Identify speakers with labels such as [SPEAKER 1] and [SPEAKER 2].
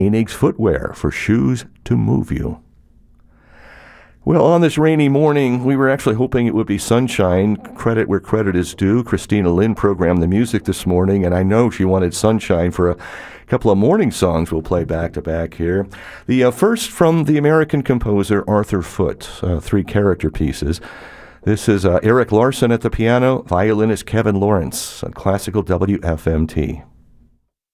[SPEAKER 1] Koenig's Footwear for shoes to move you. Well, on this rainy morning, we were actually hoping it would be sunshine. Credit where credit is due. Christina Lynn programmed the music this morning, and I know she wanted sunshine for a couple of morning songs we'll play back-to-back here. The first from the American composer Arthur Foote, 3 character pieces. This is Eric Larson at the piano, violinist Kevin Lawrence on Classical WFMT.